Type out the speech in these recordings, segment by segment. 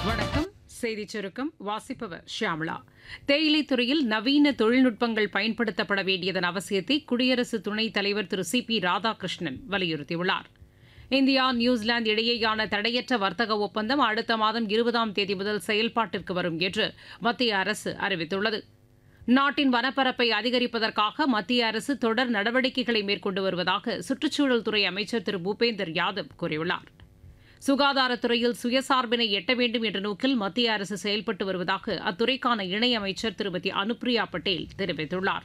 வணக்கம். செய்திச் சுருக்கம் வாசிப்பவர் ஷியாமளா. தேயிலைத் துறையில் நவீன தொழில்நுட்பங்கள் பயன்படுத்தப்பட வேண்டியதன் அவசியத்தை குடியரசு துணைத் தலைவர் திரு சி ராதாகிருஷ்ணன் வலியுறுத்தியுள்ளார். இந்தியா நியூசிலாந்து இடையேயான தடையற்ற வர்த்தக ஒப்பந்தம் அடுத்த மாதம் 20ஆம் தேதி முதல் செயல்பாட்டிற்கு வரும் என்று மத்திய அரசு அறிவித்துள்ளது. நாட்டின் வனப்பரப்பை அதிகரிப்பதற்காக மத்திய அரசு தொடர் நடவடிக்கைகளை மேற்கொண்டு வருவதாக சுற்றுச்சூழல் துறை அமைச்சர் திரு பூபேந்தர் யாதவ் கூறியுள்ளார். சுகாதாரத்துறையில் சுயசார்பினை எட்ட வேண்டும் என்ற நோக்கில் மத்திய அரசு செயல்பட்டு வருவதாக அத்துறைக்கான இணையமைச்சர் திருமதி அனுப்பிரியா பட்டேல் தெரிவித்துள்ளார்.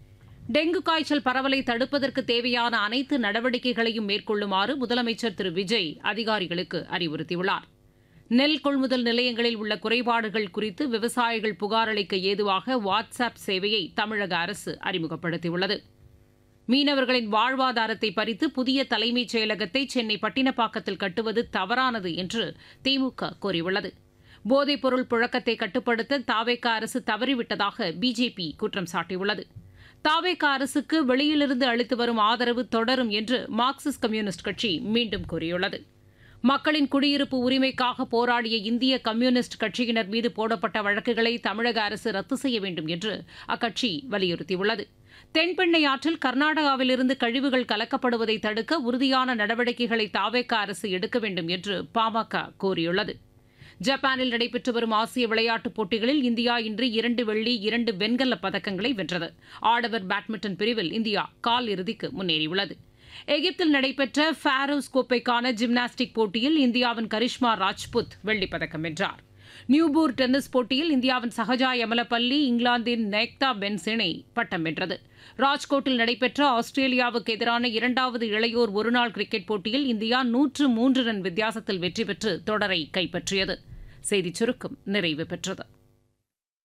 டெங்கு காய்ச்சல் பரவலை தடுப்பதற்கு தேவையான அனைத்து நடவடிக்கைகளையும் மேற்கொள்ளுமாறு முதலமைச்சர் திரு விஜய் அதிகாரிகளுக்கு அறிவுறுத்தியுள்ளார். நெல் கொள்முதல் நிலையங்களில் உள்ள குறைபாடுகள் குறித்து விவசாயிகள் புகார் அளிக்க ஏதுவாக வாட்ஸ்அப் சேவையை தமிழக அரசு அறிமுகப்படுத்தியுள்ளது. மீனவர்களின் வாழ்வாதாரத்தை பறித்து புதிய தலைமைச் செயலகத்தை சென்னை பட்டினப்பாக்கத்தில் கட்டுவது தவறானது என்று திமுக கூறியுள்ளது. போதைப்பொருள் புழக்கத்தை கட்டுப்படுத்த தாவேக அரசு தவறிவிட்டதாக பிஜேபி குற்றம் சாட்டியுள்ளது. தாவேக அரசுக்கு வெளியிலிருந்து அளித்து வரும் ஆதரவு தொடரும் என்று மார்க்சிஸ்ட் கம்யூனிஸ்ட் கட்சி மீண்டும் கூறியுள்ளது. மக்களின் குடியிருப்பு உரிமைக்காக போராடிய இந்திய கம்யூனிஸ்ட் கட்சியினர் மீது போடப்பட்ட வழக்குகளை தமிழக அரசு ரத்து செய்ய வேண்டும் என்று அக்கட்சி வலியுறுத்தியுள்ளது. தென்பெண்ணை ஆற்றில் கர்நாடகாவிலிருந்து கழிவுகள் கலக்கப்படுவதை தடுக்க உறுதியான நடவடிக்கைகளை தாவேக அரசு எடுக்க வேண்டும் என்று பாமக கோரியுள்ளது. ஜப்பானில் நடைபெற்று வரும் ஆசிய விளையாட்டுப் போட்டிகளில் இந்தியா இன்று 2 வெள்ளி 2 வெண்கலப் பதக்கங்களை வென்றது. ஆடவர் பேட்மிண்டன் பிரிவில் இந்தியா கால் இறுதிக்கு முன்னேறியுள்ளது. எகிப்தில் நடைபெற்ற ஃபாரோஸ் கோப்பைக்கான ஜிம்னாஸ்டிக் போட்டியில் இந்தியாவின் கரிஷ்மா ராஜ்புத் வெள்ளிப்பதக்கம் வென்றார். நியூபூர் டென்னிஸ் போட்டியில் இந்தியாவின் சஹஜா யமலப்பள்ளி இங்கிலாந்தின் நேக்தா பென்ஸ் இணை பட்டம் வென்றது. ராஜ்கோட்டில் நடைபெற்ற ஆஸ்திரேலியாவுக்கு எதிரான 2வது இளையோர் ஒருநாள் கிரிக்கெட் போட்டியில் இந்தியா 103 ரன் வித்தியாசத்தில் வெற்றி பெற்று தொடரை கைப்பற்றியது. செய்திச் சுருக்கம் நிறைவு பெற்றது.